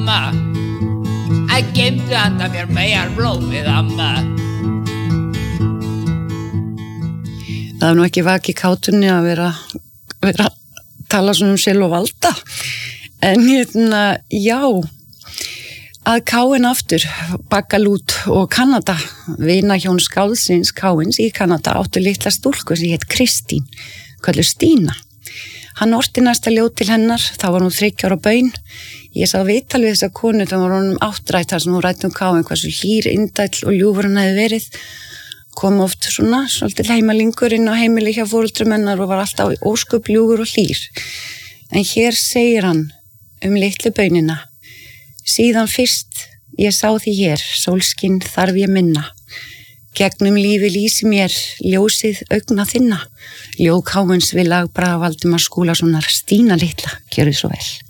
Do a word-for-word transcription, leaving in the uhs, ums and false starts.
amma, að geymdu handa mér megar blómið, amma. Það er nú ekki vakið kátunni að vera, vera tala svona um Sel og Valda, en hérna, já, að Káin aftur, Bakalút og Kanada, vinahjón skáldsins Káins í Kanada áttu litla stúlku sem hét Kristín, kölluð Stína. Hann orti næsta ljóð til hennar, þá var hún þriggja ára baun. Ég sá viðtal við þessa konu, það var honum áttrætt þar sem hún rætti um Káin, hversu hlýr, indæll og ljúfur hann hefði verið. Kom oft svona, svolítið heimalingur inn á heimili hjá foreldrum hennar og var alltaf ósköp ljúfur og hlýr. En hér segir hann um litlu baunina: síðan fyrst ég sá því hér, sólskinn þarf ég minna. Gegnum lífi lýsi mér ljósið augna þinna. Ljóð Káins við lag Braga Valdimars Skúlasonar, Stína litla, gjörðu svo vel.